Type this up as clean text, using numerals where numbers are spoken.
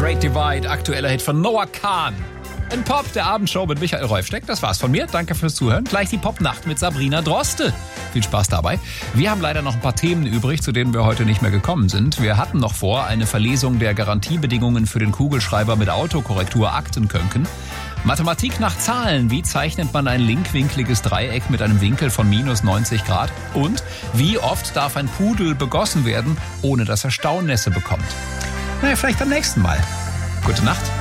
Great Divide, aktueller Hit von Noah Kahn. In Pop, der Abendshow mit Michael Rolfsteck. Das war's von mir. Danke fürs Zuhören. Gleich die Popnacht mit Sabrina Droste. Viel Spaß dabei. Wir haben leider noch ein paar Themen übrig, zu denen wir heute nicht mehr gekommen sind. Wir hatten noch vor, eine Verlesung der Garantiebedingungen für den Kugelschreiber mit Autokorrektur Aktenkönnken. Mathematik nach Zahlen. Wie zeichnet man ein linkwinkliges Dreieck mit einem Winkel von minus 90 Grad? Und wie oft darf ein Pudel begossen werden, ohne dass er Staunässe bekommt? Naja, vielleicht beim nächsten Mal. Gute Nacht.